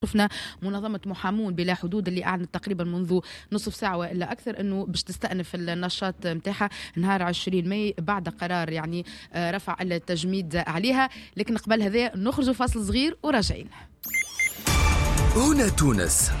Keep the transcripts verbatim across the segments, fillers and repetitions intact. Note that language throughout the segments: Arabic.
شفنا منظمة محامون بلا حدود اللي أعلنت تقريبا منذ نصف ساعة وإلا أكثر أنه باش تستأنف النشاط متاعها نهار عشرين ماي بعد قرار يعني رفع التجميد عليها. لكن قبل هذا نخرج فاصل صغير وراجعين. هنا تونس.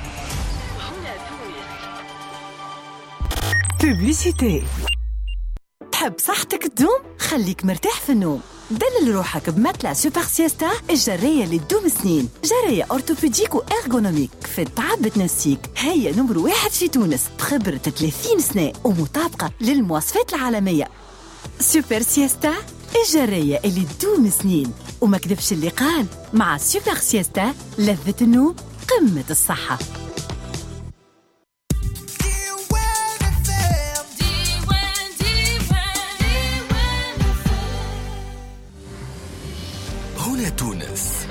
بوبليسيتي. تحب صحتك تدوم؟ خليك مرتاح في النوم. دلل روحك بمتلا سوبر سيستا الجرية اللي تدوم سنين. جرية أورتوبيديك وإرغونوميك في التعب تنسيك. هي نمر واحد في تونس بخبرة ثلاثين سنة ومطابقة للمواصفات العالمية. سوبر سيستا الجرية اللي تدوم سنين. وما كذبش اللي قال، مع سوبر سيستا لذة النوم قمة الصحة. هنا تونس.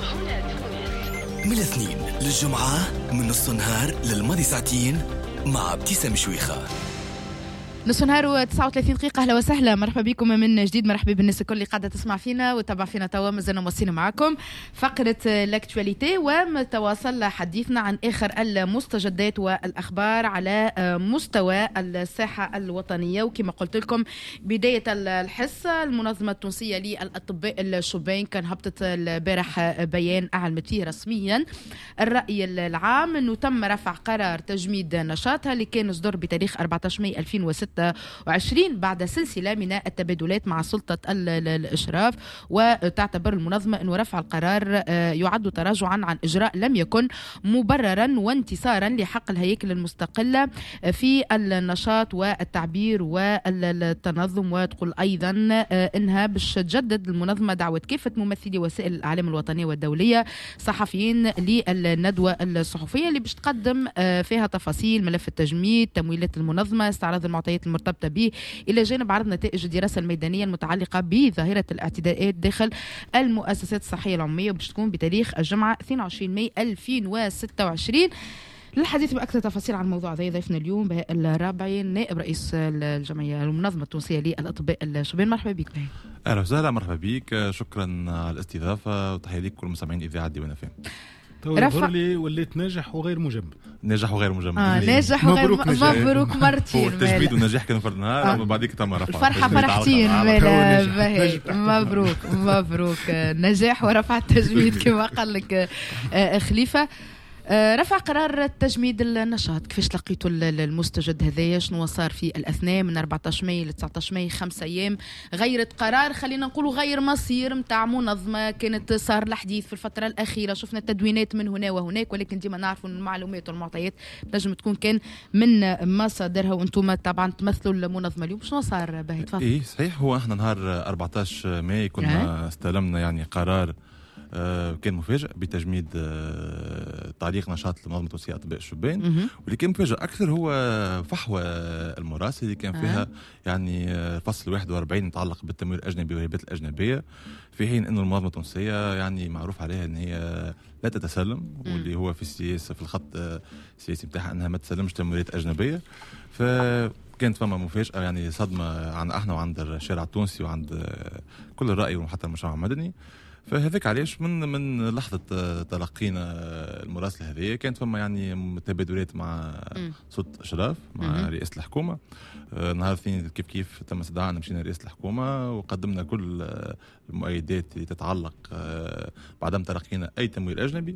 من الاثنين للجمعة من نص النهار للماضي ساعتين مع ابتسام شويخة. نص نهار وتسعة وثلاثين دقيقة. أهلا وسهلا، مرحبا بكم من جديد. مرحبا بالناس الكل اللي قاعدة تسمع فينا وتابع فينا توا. مازلنا موصلين معكم فقرة لاكتواليتي ومتواصل حديثنا عن آخر المستجدات والأخبار على مستوى الساحة الوطنية. وكما قلت لكم بداية الحصة، المنظمة التونسية للأطباء الشبان كان هبطت البارح بيان أعلنت فيه رسميا الرأي العام أنه تم رفع قرار تجميد نشاطها اللي كان صدر بتاريخ أربعة عشر ماي ألفين وستة وعشرين بعد سلسلة من التبادلات مع سلطة الإشراف. وتعتبر المنظمة أن رفع القرار يعد تراجعا عن إجراء لم يكن مبررا وانتصارا لحق الهياكل المستقلة في النشاط والتعبير والتنظم. وتقول أيضا أنها باش تجدد المنظمة دعوة كافة ممثلي وسائل الإعلام الوطنية والدولية صحفيين للندوة الصحفية اللي باش تقدم فيها تفاصيل ملف التجميد، تمويلات المنظمة، استعراض المعطيات المرتبطة به، إلى جانب عرض نتائج الدراسة الميدانية المتعلقة بظاهرة الاعتداءات داخل المؤسسات الصحية العمومية، وباش تكون بتاريخ الجمعة اثنين وعشرين ماي ألفين وستة وعشرين. للحديث بأكثر تفاصيل عن الموضوع هذا ضيفنا اليوم بهاء الرابعي نائب رئيس الجمعية المنظمة التونسية للأطباء الشبان. مرحبا بك بهاء. أهلا وسهلا، مرحبا بك، شكرا على الاستضافة وتحية لك كل المستمعين إذاعة ديوان اف ام. رفع لي وليت ناجح وغير مجمد. ناجح وغير مجمد. اه ناجح وغير مبروك نجاح. مبروك مرتين. التجميد ونجاح كانوا في النهار آه. وبعديك تم رفع الفرحة فرحتين. مبروك مبروك نجاح ورفع التجميد كما قال لك خليفة. رفع قرار تجميد النشاط، كيفاش لقيتوا المستجد هذايا؟ شنو صار في الأثناء من أربعة عشر ماي ل تسعة عشر ماي؟ خمسة أيام غيرت قرار، خلينا نقولوا غير مصير متاع منظمة كانت صار الحديث في الفترة الأخيرة. شفنا تدوينات من هنا وهناك، ولكن ديما نعرفوا أن المعلومات والمعطيات تنجم تكون كان من مصادرها، وأنتم طبعا تمثلوا المنظمة اليوم. شنو صار باهي؟ تفضل. إيه صحيح، هو احنا نهار أربعة عشر ماي كنا استلمنا يعني قرار آه كان مفاجئ بتجميد آه تعليق نشاط المنظمة التونسية للأطباء الشبان. واللي كان مفاجئ أكثر هو فحوى المراسل اللي كان فيها آه. يعني فصل واحد وأربعين يتعلق بالتمويل الأجنبي والهبات الأجنبية، في حين أن المنظمة التونسية يعني معروف عليها أن هي لا تتسلم، واللي هو في السياسة في الخط السياسي بتاعها أنها ما تسلمش تمويلات أجنبية. فكانت فما مفاجأة يعني صدمة عن احنا وعند الشارع التونسي وعند كل الرأي وحتى المجتمع المدني. فهذاك علاش من من لحظه تلقينا المراسله هذه كانت فما يعني تبادلات مع سلطه اشراف مع م- رئاسه الحكومه. آه نهار الاثنين كيف كيف تم استدعاءنا مشينا لرئاسه الحكومه وقدمنا كل المؤيدات اللي تتعلق آه بعدم تلقينا اي تمويل اجنبي.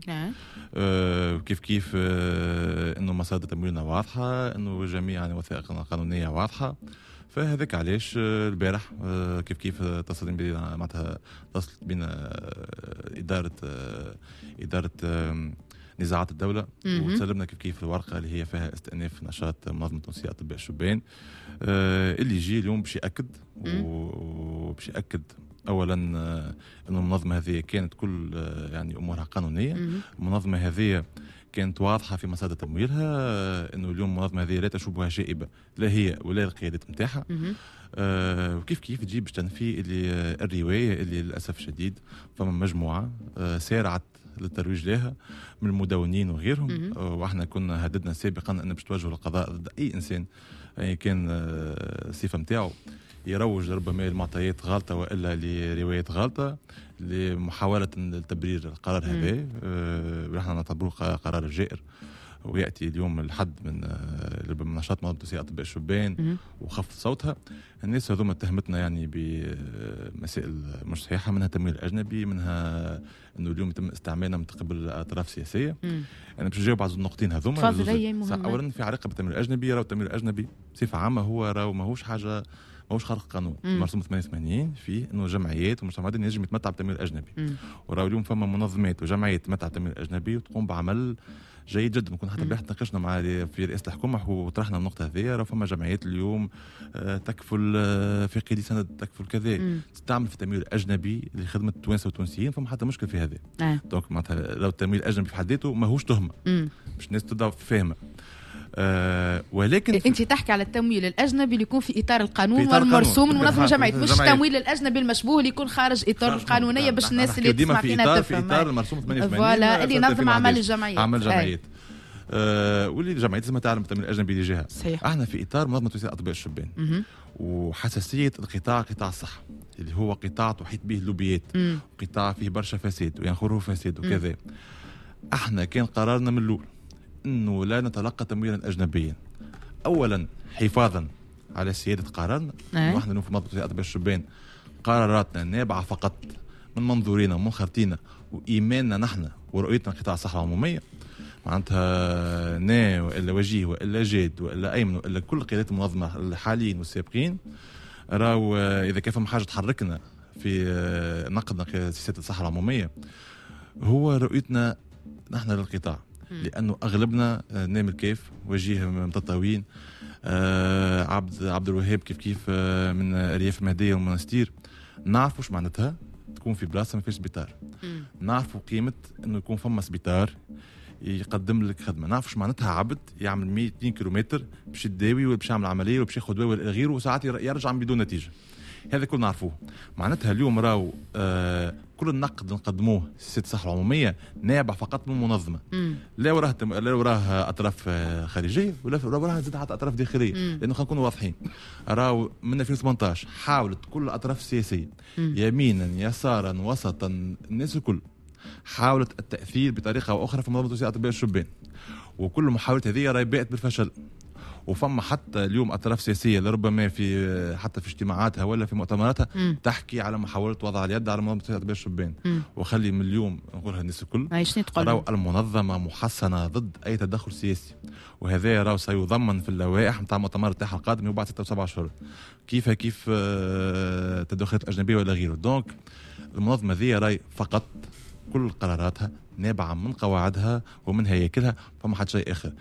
آه كيف كيف آه انه مصادر تمويلنا واضحه، انه جميع الوثائق القانونيه واضحه. فهذاك علاش البارح كيف كيف اتصلت بنا معناتها اتصلت بنا اداره اداره نزاعات الدوله وسلمنا كيف كيف الورقه اللي هي فيها استئناف نشاط منظمه تونسيه اطباء الشبان اللي يجي اليوم باش ياكد وباش ياكد اولا انه المنظمه هذه كانت كل يعني امورها قانونيه. المنظمه هذه كانت واضحة في مصادر تمويلها، انه اليوم المنظمة هذه لا تشوبها شائبة لا هي ولا القيادات نتاعها. آه وكيف كيف تجيب باش تنفي اللي الرواية اللي للأسف شديد فما مجموعة آه سارعت للترويج لها من المدونين وغيرهم. واحنا كنا هددنا سابقا ان باش توجهوا للقضاء ضد اي انسان يعني كان الصفه نتاعو يروج ربما المعطيات غلطه والا لروايات غلطه لمحاوله تبرير القرار هذا. نحن نعتبروه قرار جائر وياتي اليوم الحد من نشاط منظمه توسيع اطباء الشبان وخفض صوتها. الناس هذوما اتهمتنا يعني بمسائل مش صحيحه، منها تمويل اجنبي، منها انه اليوم يتم استعمالنا من قبل اطراف سياسيه. انا يعني باش نجاوب على النقطتين هذوما. اولا في علاقه بالتمويل الاجنبي، راهو التمويل الاجنبي بصفه عامه هو راهو ماهوش حاجه ماهوش خارق قانون. مرسوم ثمانية وثمانين فيه انه جمعيات ومجتمعات ينجم يتمتع بالتمويل الاجنبي، وراهو اليوم فما منظمات وجمعيات تتمتع بالتمويل الاجنبي وتقوم بعمل جيد جدا. ممكن حتى بحث ناقشنا مع في رئاسه الحكومه وطرحنا النقطه هذه. راه فما جمعيات اليوم تكفل في قيد سند تكفل كذا تستعمل في التمويل الاجنبي لخدمه التوانسه والتونسيين، فما حتى مشكل في هذا. آه. دونك معناتها لو التمويل الاجنبي في حد ذاته ماهوش تهمه باش الناس تبدا فاهمه. آه ولكن انت تحكي على التمويل الاجنبي اللي يكون في اطار القانون والمرسوم من منظمه الجمعيات، مش التمويل الاجنبي المشبوه اللي يكون خارج اطار القانونيه باش الناس اللي تسمع فينا تفهم. في اطار المرسوم ثمانية وثمانين فوالا اللي نظم اعمال الجمعيات اعمال الجمعيات آه واللي الجمعيات لازم تعلم التمويل الاجنبي اللي جهه. احنا في اطار منظمه توسيع اطباء الشبان وحساسيه القطاع قطاع الصحه اللي هو قطاع تحيط به اللوبيات، قطاع فيه برشا فساد وينخره فساد وكذا. احنا كان قرارنا من الاول انه لا نتلقى تمويلا اجنبيا، اولا حفاظا على سياده قرارنا. أه؟ نحن في منظمه توسيع اطباء الشبان قراراتنا نابعه فقط من منظورنا ومن خرطينا وايماننا نحن ورؤيتنا قطاع الصحه العموميه. معناتها نا والا وجيه والا جاد والا ايمن والا كل قيادات المنظمه الحاليين والسابقين راهو اذا كان فما حاجه تحركنا في نقدنا سياسه الصحه العموميه هو رؤيتنا نحن للقطاع. لانه اغلبنا نامر كيف وجيه متطاوين، آه عبد عبد الوهاب كيف كيف آه من ارياف المهديه والمنستير، نعرفوا ايش معناتها تكون في بلاصه ما فيش سبيطار، نعرفوا قيمه انه يكون فما سبيطار يقدم لك خدمه، نعرفوا ايش معناتها عبد يعمل مئتين كيلومتر باش يداوي ولا باش يعمل عمليه ولا باش ياخذ دواء ولا غيره وساعات يرجع بدون نتيجه. هذا كل نعرفوه. معناتها اليوم راهو آه كل النقد نقدموه سياسة الصحة العمومية نابع فقط من منظمة، لا وراه تم... لا وراه أطراف خارجية ولا وراه زاد حتى أطراف داخلية. لأنه خلينا نكونوا واضحين، راهو من ألفين وثمانية عشر حاولت كل الأطراف السياسية يمينا يسارا وسطا الناس الكل حاولت التأثير بطريقة أو أخرى في منظمة توسيع أطباء الشبان، وكل محاولة هذه راهي باءت بالفشل. وفما حتى اليوم اطراف سياسيه لربما في حتى في اجتماعاتها ولا في مؤتمراتها مم. تحكي على محاوله وضع اليد على منظمه توسيع اطباء الشبان، وخلي من اليوم نقولها الناس الكل راهو المنظمه محصنه ضد اي تدخل سياسي، وهذا راهو سيضمن في اللوائح نتاع المؤتمر تاعها القادم بعد ستة وسبعة اشهر كيف كيف تدخلات اجنبيه ولا غيره. دونك المنظمه ذي راهي فقط كل قراراتها نابعة من قواعدها ومن هياكلها، فما حد شيء آخر.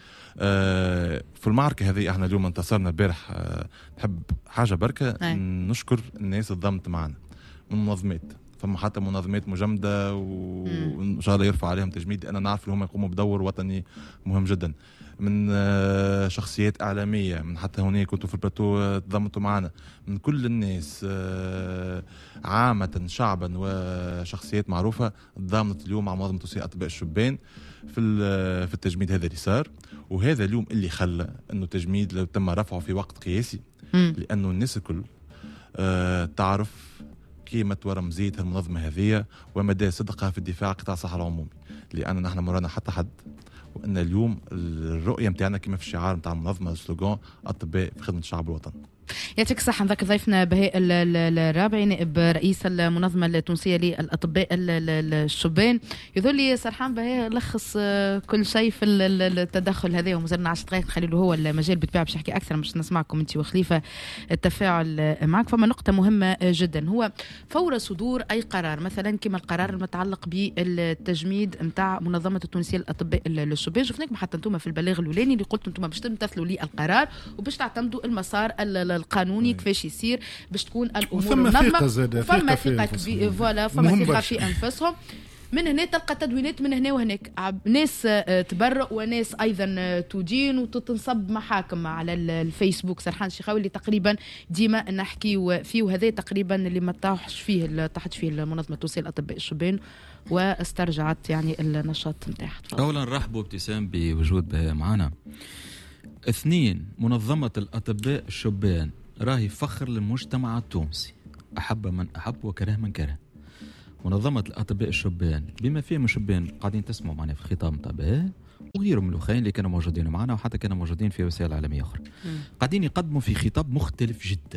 آه في المعركة هذه احنا اليوم انتصرنا البارح. آه نحب حاجة بركة أي. نشكر الناس الضمت معنا من منظمات، فما حتى منظمات مجمدة وإن شاء الله يرفع عليهم تجميد. أنا نعرف إنهم يقوموا بدور وطني مهم جدا، من آه شخصيات إعلامية، من حتى هنا كنتوا في البلاتو تضمتوا معنا، من كل الناس آه عامة شعبا وشخصيات معروفة ضامنت اليوم مع منظمة توسيع أطباء الشبان في في التجميد هذا اللي صار. وهذا اليوم اللي خلى إنه التجميد لو تم رفعه في وقت قياسي، لأنه الناس الكل آه تعرف قيمة ورمزية المنظمة هذه ومدى صدقها في الدفاع عن قطاع الصحة العمومي، لأن نحن مرانا حتى حد، وأن اليوم الرؤية متاعنا كما في الشعار متاع المنظمة السلوغان أطباء في خدمة الشعب والوطن. يعطيك الصحة. نذكر ضيفنا بهاء الرابعي نائب رئيس المنظمة التونسية للأطباء الشبان. يظل لي سرحان بهاء لخص كل شيء في التدخل هذا، ومازلنا عشر دقائق نخلي له هو المجال بالطبيعة باش يحكي أكثر، مش نسمعكم أنت وخليفة التفاعل معك. فما نقطة مهمة جدا، هو فور صدور أي قرار مثلا كما القرار المتعلق بالتجميد متاع منظمة التونسية للأطباء الشبان، شفناكم حتى أنتم في البلاغ الأولاني اللي قلتوا أنتم باش تمتثلوا للقرار وباش تعتمدوا المسار القانوني كيفاش يصير باش تكون الامور منظمه. فما ثقه فما ثقه فوالا فما ثقه في انفسهم. من هنا تلقى تدوينات من هنا وهناك، ناس تبرئ وناس ايضا تدين وتتنصب محاكم على الفيسبوك. سرحان الشيخاوي اللي تقريبا ديما نحكي فيه، وهذا تقريبا اللي ما طاحش فيه طاحت فيه منظمه توصيل اطباء الشبان واسترجعت يعني النشاط نتاعها. اولا نرحبوا ابتسام بوجود معنا. اثنين، منظمه الاطباء الشبان راهي فخر للمجتمع التونسي، احب من احب وكره من كره. منظمه الاطباء الشبان بما فيهم الشبان قاعدين تسمعوا معنا في الخطاب نتاع وغيرهم من الاخرين اللي كانوا موجودين معنا وحتى كانوا موجودين في وسائل اعلاميه اخرى، قاعدين يقدموا في خطاب مختلف جدا،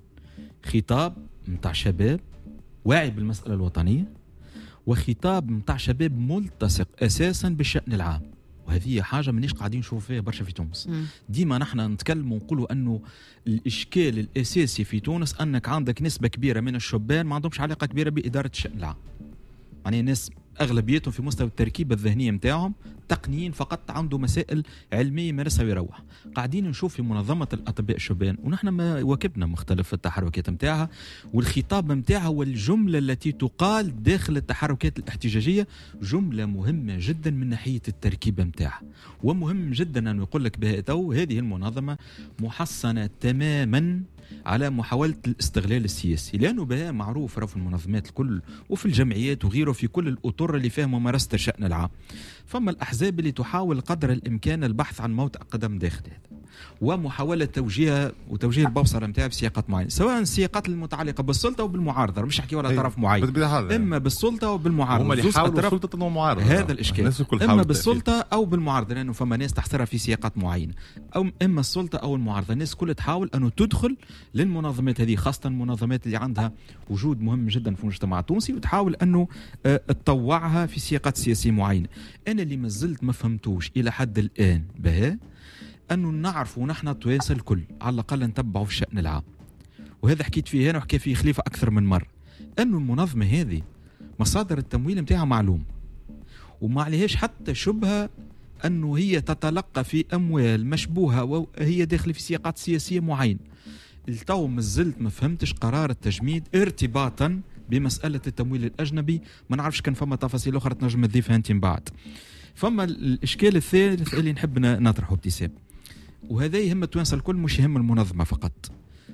خطاب متاع شباب واعي بالمساله الوطنيه، وخطاب متاع شباب ملتصق اساسا بالشان العام. وهذه حاجه مانيش قاعدين نشوف فيها برشا في تونس. مم. ديما نحن نتكلموا ونقولوا انه الاشكال الاساسي في تونس انك عندك نسبه كبيره من الشبان ما عندهمش علاقه كبيره باداره الشان العام، يعني ناس اغلبيتهم في مستوى التركيبه الذهنيه نتاعهم تقنيين فقط، عنده مسائل علميه يمارسها ويروح. قاعدين نشوف في منظمه الاطباء الشبان ونحن ما واكبنا مختلف التحركات نتاعها، والخطاب نتاعها والجمله التي تقال داخل التحركات الاحتجاجيه جمله مهمه جدا من ناحيه التركيبه نتاعها، ومهم جدا ان يقول لك بها تو هذه المنظمه محصنه تماما على محاولة الاستغلال السياسي، لأنه بها معروف في المنظمات الكل وفي الجمعيات وغيره في كل الأطر اللي فيها ممارسة الشأن العام. فما الأحزاب اللي تحاول قدر الإمكان البحث عن موطئ قدم داخل هذا ومحاولة توجيه وتوجيه البوصلة نتاعها في سياقات معينة، سواء السياقات المتعلقة بالسلطة أو بالمعارضة، مش نحكي ولا طرف معين، إما بالسلطة أو بالمعارضة. هم اللي يحاولوا السلطة والمعارضة، هذا الإشكال، إما بالسلطة أو بالمعارضة، لأنه فما ناس تحصرها في سياقات معينة، أو إما السلطة أو المعارضة. الناس كلها تحاول أنه تدخل للمنظمات هذه، خاصة المنظمات اللي عندها وجود مهم جدا في المجتمع التونسي، وتحاول أنه تطوعها في سياقات سياسية معينة. أنا اللي ما زلت ما فهمتوش إلى حد الآن بها أنه نعرف ونحن التوانسة الكل على الأقل نتبعوا في الشأن العام، وهذا حكيت فيه هنا وحكي فيه خليفة أكثر من مرة، أنه المنظمة هذه مصادر التمويل متاعها معلوم وما عليهاش حتى شبهة أنه هي تتلقى في أموال مشبوهة وهي داخل في سياقات سياسية معينة. التو مازلت ما فهمتش قرار التجميد ارتباطا بمسألة التمويل الأجنبي، ما نعرفش كان فما تفاصيل أخرى تنجم تضيفها أنت من بعد. فما الإشكال الثالث اللي نحب نطرحه ابتسام، وهذا يهم التوانسة الكل مش يهم المنظمة فقط،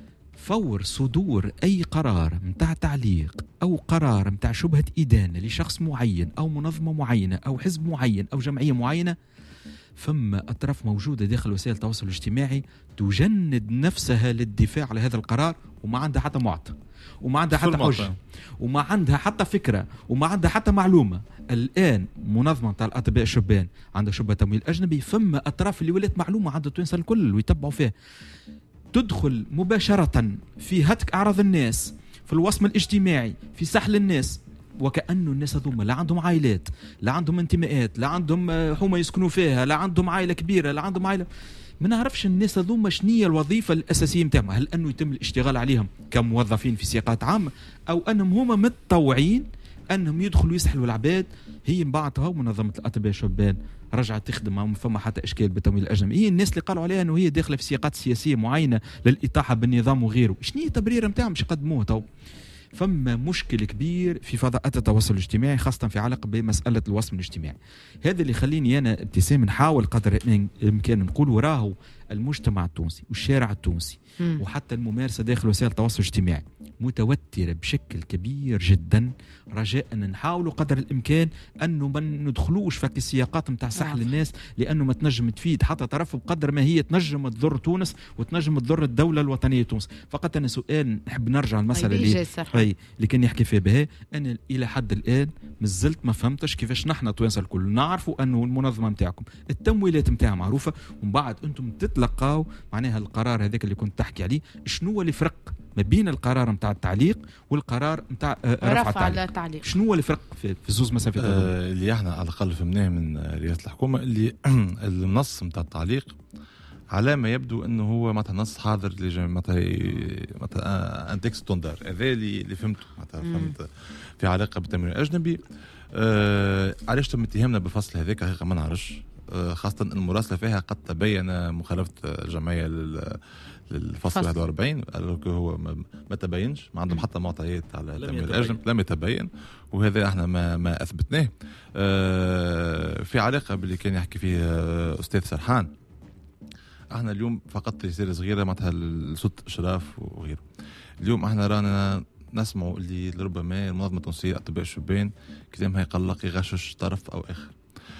فور صدور أي قرار متاع تعليق أو قرار متاع شبهة إدانة لشخص معين أو منظمة معينة أو حزب معين أو جمعية معينة، فما أطراف موجودة داخل وسائل التواصل الاجتماعي تجند نفسها للدفاع على هذا القرار وما عندها حتى معطى وما عندها حتى حجة وما عندها حتى فكرة وما عندها حتى معلومة. الآن منظمة تاع الأطباء الشبان عندها شبهة تمويل أجنبي، فما أطراف اللي ولات معلومة عند التوانسة الكل ويتبعوا فيها، تدخل مباشرة في هتك أعراض الناس، في الوصم الاجتماعي، في سحل الناس، وكأنه الناس هذوما لا عندهم عائلات، لا عندهم انتماءات، لا عندهم حومة يسكنوا فيها، لا عندهم عائلة كبيرة، لا عندهم عائلة. ما نعرفش الناس هذوما شنية الوظيفة الأساسية متاعهم، هل أنه يتم الاشتغال عليهم كموظفين في سياقات عامة أو أنهم هما متطوعين أنهم يدخلوا يسحلوا العباد. هي من بعدها منظمة الأطباء الشبان رجعت تخدم، ما فما حتى إشكال بالتمويل الأجنبي. هي الناس اللي قالوا عليها أنه هي داخلة في سياقات سياسية معينة للإطاحة بالنظام وغيره، شنية تبرير متاعهم مش يقدموه تو. فما مشكل كبير في فضاءات التواصل الاجتماعي خاصة في علاقة بمسألة الوصم الاجتماعي. هذا اللي يخليني أنا ابتسام نحاول قدر الإمكان نقول وراه المجتمع التونسي والشارع التونسي م. وحتى الممارسة داخل وسائل التواصل الاجتماعي متوترة بشكل كبير جدا، رجاء أن نحاول قدر الإمكان أنه ما ندخلوش في السياقات متاع سحل الناس، لأنه ما تنجم تفيد حتى طرف بقدر ما هي تنجم تضر تونس وتنجم تضر الدولة الوطنية تونس. فقط أنا سؤال نحب نرجع المسألة اللي أي اللي كان يحكي فيها بها، أنا إلى حد الآن مازلت ما فهمتش كيفاش نحن توانسة الكل نعرفوا أنه المنظمة متاعكم التمويلات متاعها معروفة، ومن بعد أنتم تتلقاو معناها القرار هذاك اللي كنت تحكي عليه. شنو هو الفرق ما بين القرار متاع التعليق والقرار متاع رفع التعليق؟ شنو هو الفرق في, في زوز مسافات آه اللي احنا على الأقل فهمناه من رئاسة الحكومة اللي النص متاع التعليق على ما يبدو انه هو مثلا نص حاضر اللي مثلا مثلا ان تكست ستاندر، هذا اللي اللي فهمته مثلا فهمت في علاقه بالتمويل الاجنبي. آه علاش تم اتهامنا بالفصل هذاك حقيقه ما نعرفش. خاصة المراسلة فيها قد تبين مخالفة الجمعية للفصل واحد وأربعين، هو ما تبينش، ما عندهم حتى معطيات على تمويل الأجنب، لم يتبين، وهذا احنا ما ما أثبتناه. في علاقة باللي كان يحكي فيه أستاذ سرحان، احنا اليوم فقط رسالة صغيرة معناتها لصوت إشراف وغيره. اليوم احنا رانا نسمعوا اللي ربما المنظمة التونسية أطباء الشبان كلامها يقلق يغشش طرف أو آخر.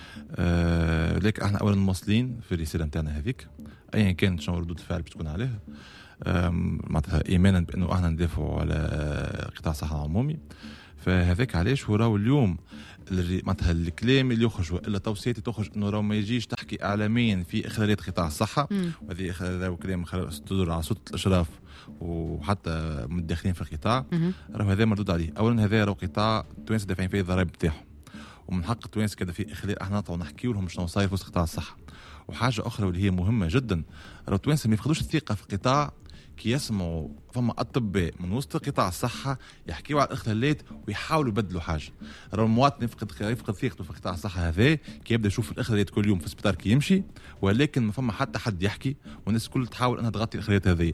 أه لكن احنا أولا مواصلين في الرسالة نتاعنا هذيك أيا كانت شنو ردود الفعل بتكون عليها، معناتها إيمانا بأنه احنا ندافعوا على قطاع الصحة العمومي. فهذاك علاش هو راهو اليوم معناتها الكلام اللي يخرج والا توصيتي تخرج انه راهو ما يجيش تحكي اعلاميا في اخلالات قطاع الصحه، وهذه هذا كلام صدر على صوت الاشراف وحتى متداخلين في القطاع، راهو هذا مردود عليه. اولا هذا راهو قطاع التوانسه دافعين فيه الضرائب بتاعهم، ومن حق التوانسه كذا في اخلال احنا نطلعوا نحكيوا لهم شنو صاير في قطاع الصحه. وحاجه اخرى واللي هي مهمه جدا، راهو التوانسه ما يفقدوش الثقه في القطاع كي يسمعوا فما أطباء من وسط قطاع الصحة يحكيوا على الإخلالات ويحاولوا يبدلوا حاجة. راهو المواطن يفقد يفقد ثقته في قطاع الصحة هذا كي يبدأ يشوف الإخلالات كل يوم في السبيطار كي يمشي، ولكن ما فما حتى حد يحكي، والناس كل تحاول أنها تغطي الإخلالات هذه.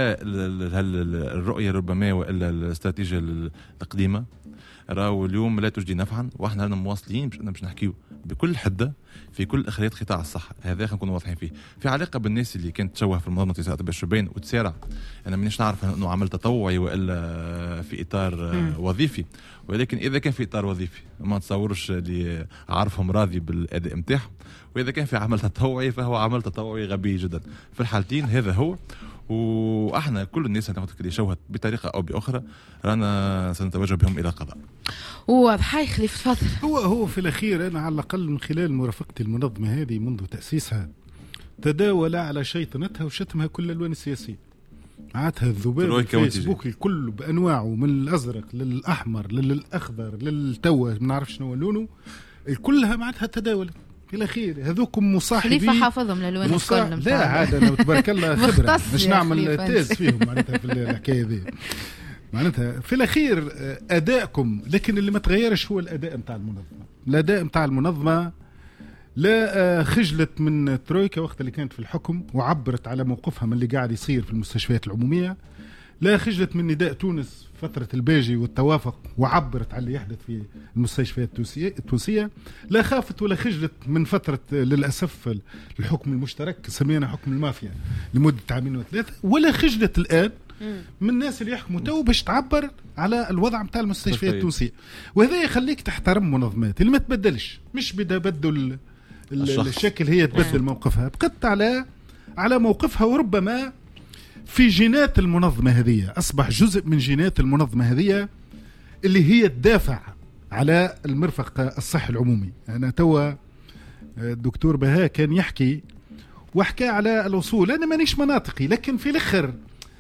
فالرؤية ربما وإلا الاستراتيجية القديمة راهو اليوم لا تجدي نفعا، واحنا رانا مواصلين باش باش نحكيو بكل حده في كل اخلالات قطاع الصحه. هذا خلينا نكونوا واضحين فيه. في علاقه بالناس اللي كانت تشوه في المنظمه التونسيه للاطباء الشبان وتسارع، انا مانيش نعرف انه عمل تطوعي والا في اطار مم. وظيفي، ولكن اذا كان في اطار وظيفي ما نتصورش اللي عارفهم راضي بالاداء نتاعهم، واذا كان في عمل تطوعي فهو عمل تطوعي غبي جدا. في الحالتين هذا هو، واحنا كل الناس اللي شوهت بطريقه او باخرى رانا سنتوجه بهم الى القضاء. واضح. خليفه تفضل. هو هو في الاخير انا على الاقل من خلال مرافقتي المنظمه هذه منذ تاسيسها تداول على شيطنتها وشتمها كل الالوان السياسيه. معناتها الذباب الفيسبوك الكل بانواعه من الازرق للاحمر للاخضر للتوا ما نعرف شنو لونه، كلها معناتها تداولت. في الاخير هذوكم مصاحبين خليفه حافظهم للوان مصا... الكل. لا عاد انا تبارك الله خبره مش نعمل تيز فيهم معناتها في الحكايه دي. معناتها في الاخير ادائكم، لكن اللي ما تغيرش هو الاداء نتاع المنظمه. الاداء نتاع المنظمه لا خجلت من ترويكا وقت اللي كانت في الحكم وعبرت على موقفها من اللي قاعد يصير في المستشفيات العموميه، لا خجلت من نداء تونس فترة الباجي والتوافق وعبرت على اللي يحدث في المستشفيات التونسية، لا خافت ولا خجلت من فترة للأسف الحكم المشترك سمينا حكم المافيا لمدة عامين وثلاثة، ولا خجلت الآن من الناس اللي يحكموا تو باش تعبر على الوضع متاع المستشفيات التونسية. وهذا يخليك تحترم منظمات اللي ما تبدلش، مش بدا بدل الشكل هي تبدل موقفها، بقت على على موقفها، وربما في جينات المنظمة هذه أصبح جزء من جينات المنظمة هذه اللي هي تدافع على المرفق الصحي العمومي. أنا توا الدكتور بهاء كان يحكي وحكى على الوصول، أنا مانيش مناطقي، لكن في الآخر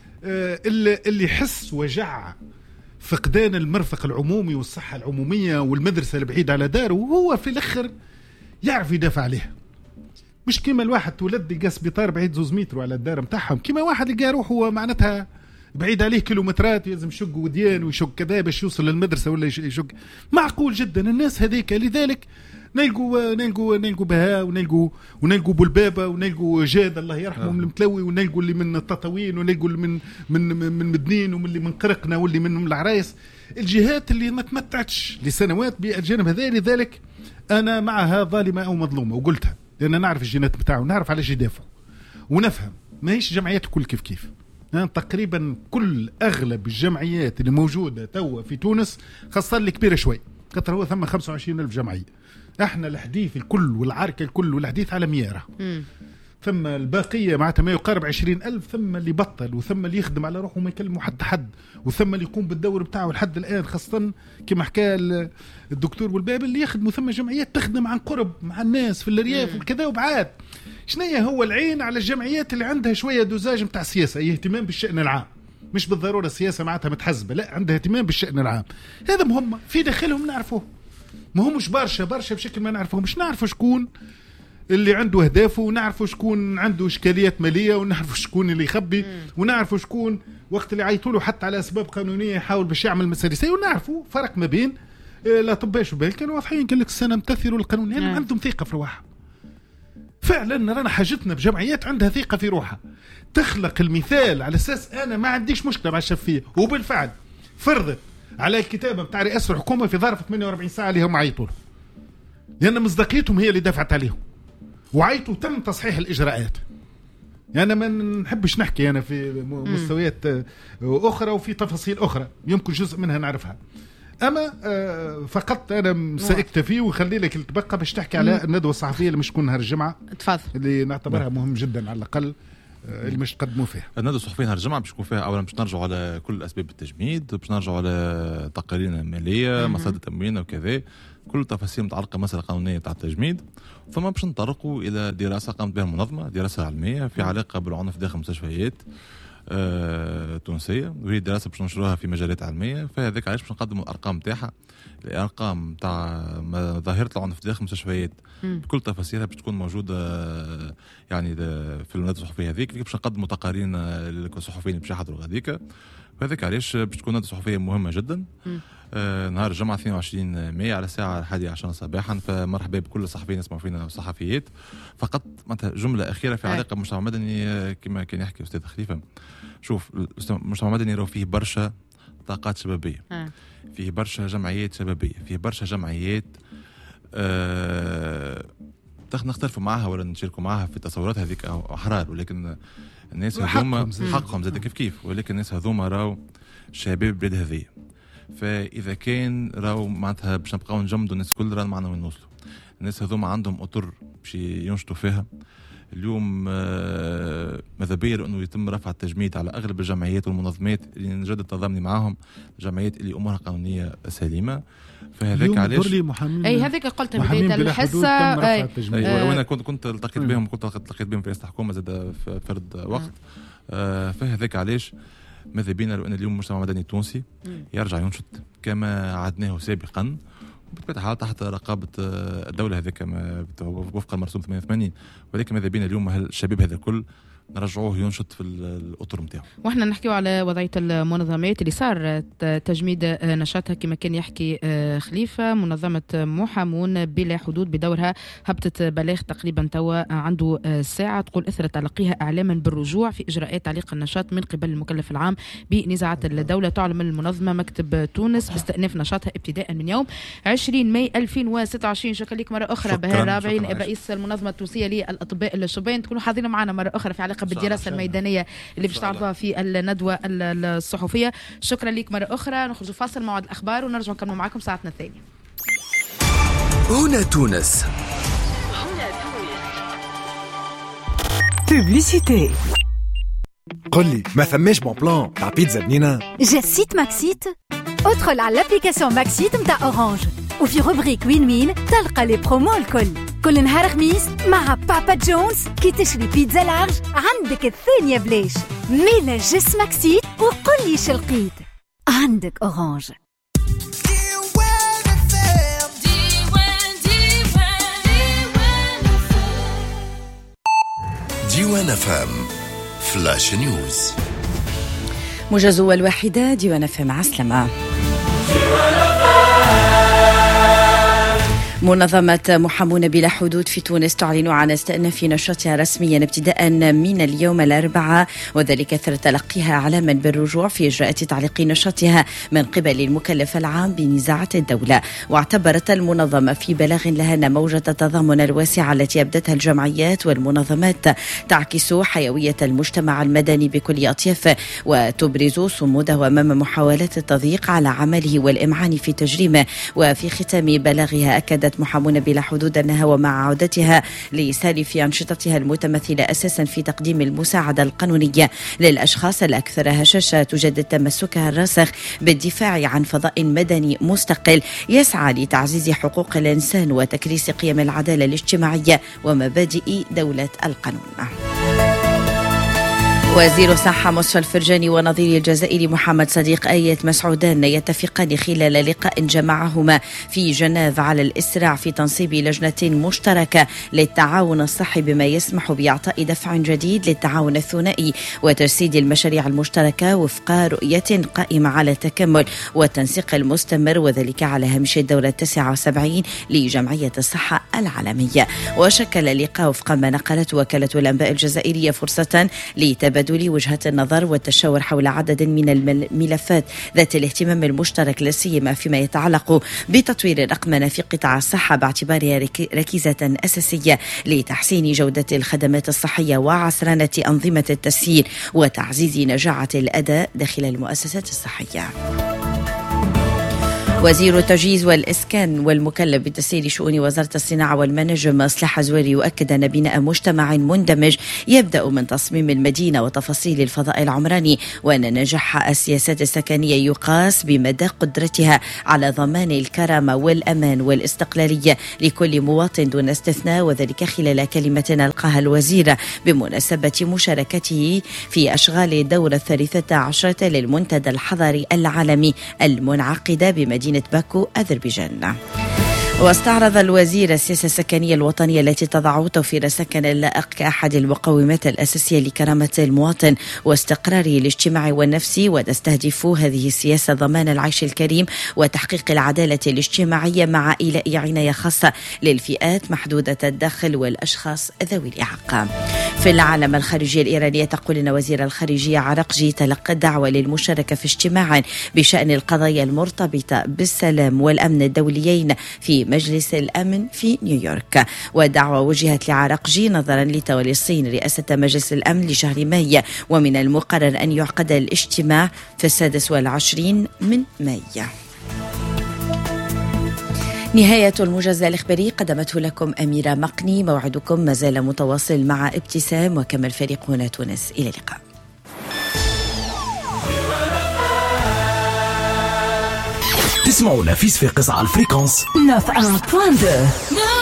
اللي يحس وجع فقدان المرفق العمومي والصحة العمومية والمدرسة البعيدة على داره، وهو في الآخر يعرف يدافع عليها. مش كيما الواحد تولد يلقى سبيطار بعيد زوز متر على الدار متاعهم، كيما واحد يلقى روحه هو معناتها بعيد عليه كيلومترات يلزم يشق وديان ويشق كذا باش يوصل للمدرسة ولا يشق. معقول جدا الناس هذيك. لذلك نلقوا نلقوا نلقوا بهاء ونلقوا ونلقوا بولبابة ونلقوا جاد الله يرحمهم المتلوي، ونلقوا اللي من التطاوين، ونلقوا اللي من من من مدنين، ومن اللي من قرقنا، واللي من العرايس، الجهات اللي ما تمتعتش لسنوات بالجانب هذا. لذلك أنا معها ظالمة أو مظلومة، وقلتها لأن نعرف الجينات بتاعه ونعرف علاش يدافع ونفهم. ما هيش جمعيات كل كيف كيف، يعني تقريبا كل أغلب الجمعيات اللي موجودة توا في تونس خاصة اللي كبيرة شوي، خاطر هو ثم خمسة وعشرين ألف جمعية. احنا الحديث الكل والعركة الكل والحديث على ميارة، ثم الباقية معناتها ما يقارب عشرين ألف، ثم اللي بطل، وثم اللي يخدم على روحه ما يكلمه حد حد، وثم اللي يقوم بالدور بتاعه لحد الآن، خاصة كما حكى الدكتور بالباب اللي يخدموا ثم جمعيات تخدم عن قرب مع الناس في الرياف وكذا. وبعاد شنية هو العين على الجمعيات اللي عندها شوية دوزاج متاع سياسة، اهتمام بالشأن العام، مش بالضرورة السياسة معناتها متحزبة، لا عندها اهتمام بالشأن العام. هذا مهم في داخلهم نعرفوه، ما همش برشا برشا بشكل ما نعرفهم، مش نعرفوا شكون اللي عنده أهدافه، ونعرفوا شكون عنده إشكاليات مالية، ونعرفوا شكون اللي يخبي، ونعرفوا شكون وقت اللي عيطوله حتى على أسباب قانونية يحاول باش يعمل مسارسية. ونعرفوا فرق ما بين الأطباء شبان كانوا واضحين، قال لك السنة امتثلوا القانون، يعني عندهم ثقة في رواحهم. فعلا رانا حاجتنا بجمعيات عندها ثقة في روحها تخلق المثال على أساس أنا ما عنديش مشكلة مع الشفافية، وبالفعل فرضت على الكتابة بتاع رئاسة الحكومة في ظرف ثمانية وأربعين ساعة اللي هم عيطوا له، لأن مصداقيتهم هي اللي دفعت عليهم وعيطوا تم تصحيح الإجراءات. يعني ما نحبش نحكي أنا في مستويات أخرى وفي تفاصيل أخرى يمكن جزء منها نعرفها، أما فقط أنا سأكتفي وخلي لك التبقى باش تحكي على الندوة الصحفية اللي مش تكون نهار الجمعة. تفضل. اللي نعتبرها مهم جدا على الأقل اللي مش تقدموا فيها. الندوة الصحفية نهار الجمعة باش يكون فيها أولا باش نرجعوا على كل أسباب التجميد، باش نرجعوا على تقاريرنا المالية، مصادر تمويلنا وكذا، كل تفاصيل متعلقة مسألة قانونية تاع التجميد. ثم باش نطرقوا إلى دراسة قامت بها المنظمة، دراسة علمية في علاقة بالعنف داخل مستشفيات آه، تونسية، وهي دراسة باش ننشروها في مجالات علمية. فهذاك علاش باش نقدموا الأرقام تاعها، الأرقام تاع ظاهرة العنف داخل المستشفيات بكل تفاصيلها باش تكون موجودة يعني في الندوة الصحفية هذيك. باش نقدموا تقاريرنا للصحفيين اللي باش يحضروا هذيك. وهذاك علاش باش تكون ندوة صحفية مهمة جدا. آه نهار الجمعة اثنين وعشرين مايو على الساعة الحادية عشر صباحا. فمرحبا بكل الصحفيين يسمعوا فينا وصحفيات. فقط مثلا جملة أخيرة في علاقة بالمجتمع المدني كما كان يحكي أستاذ خليفة. شوف المجتمع المدني راه فيه برشا طاقات شبابية، فيه برشا جمعيات شبابية، فيه برشا جمعيات أه نختلفوا معها ولا نشاركوا معها في التصورات هذيك أحرار، ولكن الناس هذوما حقهم زاد كيف كيف، ولكن الناس هذوما راهو شباب بلاد هذه. فإذا كان راهو معناتها باش نبقاو نجمدوا الناس كل راهو معنا وين نوصلوا. الناس هذوما عندهم أطر باش ينشطوا فيها. اليوم آه ماذا بيا انه يتم رفع التجميد على اغلب الجمعيات والمنظمات اللي نجد التضامن معهم، الجمعيات اللي امورها قانونيه سليمه. فهذاك علاش اي هذيك قلت بدايه الحصه. اي وانا كنت كنت التقيت بهم كنت التقيت بهم في رئاسه الحكومه زاد في فرد وقت. آه فهذاك علاش ماذا بينا لو ان اليوم المجتمع المدني التونسي يرجع ينشط كما عدناه سابقا بطبيعة الحال تحت رقابة الدولة هذيك وفق المرسوم ثمانية وثمانين. ولكن ماذا بينا اليوم الشباب هذا الكل نرجعوه ينشط في الأطر نتاعو. واحنا نحكيو على وضعية المنظمات اللي صار تجميد نشاطها كما كان يحكي خليفة. منظمة محامون بلا حدود بدورها هبطت بلاغ تقريبا توا عنده ساعة تقول إثر تلقيها إعلاما بالرجوع في إجراءات تعليق النشاط من قبل المكلف العام بنزاعات الدولة. تعلم المنظمة مكتب تونس باستئناف نشاطها ابتداء من يوم عشرين مايو ألفين وستة وعشرين. شكرا لك مرة أخرى بهاء الرابعي رئيس المنظمة التونسية للأطباء الشبان. تكونوا حاضرين معنا مرة أخرى في علاقة بالدراسة الميدانية اللي باش تعرضوها في الندوة الصحفية. شكرا لك مرة أخرى. نخرج فاصل موعد الأخبار ونرجع نكمل معكم ساعتنا الثانية. هنا تونس. بوبليسيتي. قل لي ما ثماش بون بلان تاع بيتزا بنينة؟ جا السيت ماكسيت. ادخل على الابليكاسيون ماكسيت متاع اورانج وفي روبريك وين وين تلقى لي برومو الكل. كل نهار خميس مع بابا جونز كي تشري بيتزا لارج عندك الثانية بليش. ميلا جس ماكسيت وقل لي شلقيت عندك اورانج. ديوان فام فلاش نيوز. موجز الواحدة ديوان فام عسلمة. منظمة محامون بلا حدود في تونس تعلن عن استئناف نشاطها رسميا ابتداء من اليوم الأربعاء، وذلك اثر تلقيها اعلاما بالرجوع في اجراءات تعليق نشاطها من قبل المكلف العام بنزاعة الدولة. واعتبرت المنظمة في بلاغ لها ان موجة التضامن الواسعة التي ابدتها الجمعيات والمنظمات تعكس حيوية المجتمع المدني بكل اطيافه وتبرز صموده امام محاولات التضييق على عمله والامعان في تجريمه. وفي ختام بلاغها اكدت محامون بلا حدود أنها ومع عودتها لسالف أنشطتها المتمثلة أساسا في تقديم المساعدة القانونية للأشخاص الأكثر هشاشة تجدد تمسكها الراسخ بالدفاع عن فضاء مدني مستقل يسعى لتعزيز حقوق الإنسان وتكريس قيم العدالة الاجتماعية ومبادئ دولة القانون. وزير الصحة مصطفى الفرجاني ونظير الجزائري محمد صديق آية مسعودان يتفقان خلال لقاء جمعهما في جنيف على الإسراع في تنصيب لجنة مشتركة للتعاون الصحي بما يسمح بإعطاء دفع جديد للتعاون الثنائي وتجسيد المشاريع المشتركة وفق رؤية قائمة على التكامل والتنسيق المستمر، وذلك على هامش الدورة التاسعة والسبعين لجمعية الصحة العالمية. وشكل اللقاء وفق ما نقلت وكالة الأنباء الجزائرية فرصة لتبادل وجهات النظر والتشاور حول عدد من الملفات ذات الاهتمام المشترك، لا سيما فيما يتعلق بتطوير الرقمنة في قطاع الصحة باعتبارها ركيزة أساسية لتحسين جودة الخدمات الصحية وعصرنة أنظمة التسيير وتعزيز نجاعة الأداء داخل المؤسسات الصحية. وزير التجهيز والإسكان والمكلف بتسيير شؤون وزارة الصناعة والمناجم مصلح زويري يؤكد أن بناء مجتمع مندمج يبدأ من تصميم المدينة وتفاصيل الفضاء العمراني، وأن نجاح السياسات السكنية يقاس بمدى قدرتها على ضمان الكرامة والأمان والاستقلالية لكل مواطن دون استثناء، وذلك خلال كلمة ألقاها الوزير بمناسبة مشاركته في أشغال الدورة الثالثة عشرة للمنتدى الحضري العالمي المنعقدة بمدينة باكو أذربيجان. واستعرض الوزير السياسة السكنية الوطنية التي تضع توفير سكن لائق كأحد المقومات الأساسية لكرامة المواطن واستقراره الاجتماعي والنفسي، وتستهدف هذه السياسة ضمان العيش الكريم وتحقيق العدالة الاجتماعية مع إيلاء عناية خاصة للفئات محدودة الدخل والأشخاص ذوي الإعاقة. في العالم الخارجي الإيرانية تقول أن وزير الخارجية عراقجي تلقى دعوة للمشاركة في اجتماع بشأن القضايا المرتبطة بالسلام والأمن الدوليين في مجلس الأمن في نيويورك. ودعوة وجهت لعراقجي نظرا لتولي الصين رئاسة مجلس الأمن لشهر ماي، ومن المقرر أن يعقد الاجتماع في السادس والعشرين من ماي. نهاية الموجز الإخباري قدمته لكم أميرة مقني. موعدكم ما زال متواصل مع ابتسام وكما الفريق هنا تونس. إلى اللقاء. تسمعوا نفيس في قصة على الفريكونس تسعة وتسعين فاصلة اثنين.